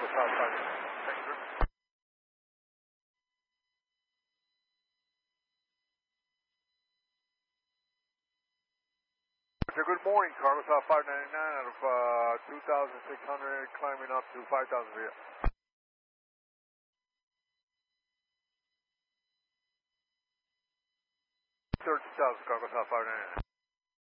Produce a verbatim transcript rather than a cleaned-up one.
Cargo South five nine. Thank you, sir. Good morning, Cargo South five ninety-nine out of uh, two thousand six hundred climbing up to five thousand feet. thirty thousand, Cargo South five ninety-nine.